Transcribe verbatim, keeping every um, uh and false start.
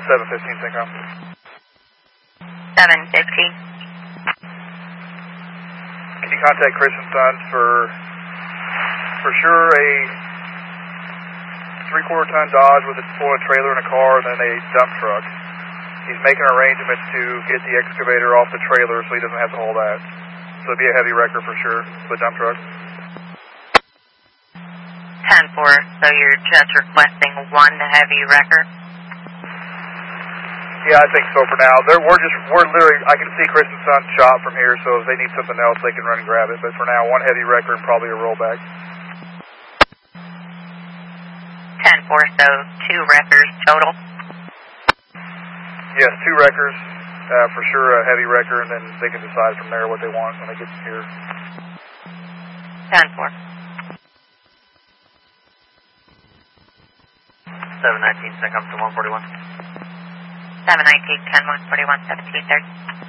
seven fifteen, Syncom. seven fifteen. Can you contact Christian Sons for, for sure, a three-quarter ton Dodge with a deployed trailer and a car and then a dump truck? He's making arrangements to get the excavator off the trailer so he doesn't have to haul that. So it'd be a heavy wrecker for sure, the dump truck. ten four, so you're just requesting one heavy wrecker? Yeah, I think so for now. They're, we're just, we're literally, I can see Christian Son's shop from here, so if they need something else, they can run and grab it. But for now, one heavy wrecker and probably a rollback. ten four, so two wreckers total? Yes, two wreckers, uh, for sure a heavy wrecker, and then they can decide from there what they want when they get here. ten four. seven nineteen, Syncom to one forty-one. seven nineteen, ten one forty-one, seventeen thirty.